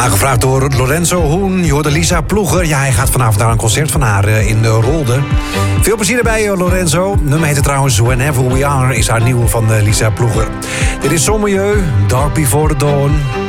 Aangevraagd door Lorenzo Hoen. Je hoorde Lisa Ploeger. Ja, hij gaat vanavond naar een concert van haar in Rolde. Veel plezier erbij, Lorenzo. Nummer heet trouwens Whenever We Are. Is haar nieuwe van Lisa Ploeger. Dit is Sommieu, Dark Before the Dawn.